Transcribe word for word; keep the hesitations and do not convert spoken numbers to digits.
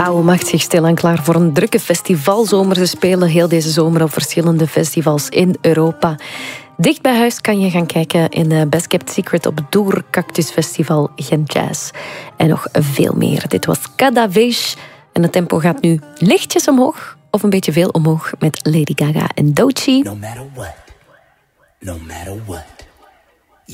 Oude macht zich stilaan klaar voor een drukke festivalzomer. Ze spelen heel deze zomer op verschillende festivals in Europa. Dicht bij huis kan je gaan kijken in Best Kept Secret op Doer Cactus Festival Gent Jazz. En nog veel meer. Dit was Kadavesh. En het tempo gaat nu lichtjes omhoog, of een beetje veel omhoog, met Lady Gaga en Doechii. No matter what, no matter what.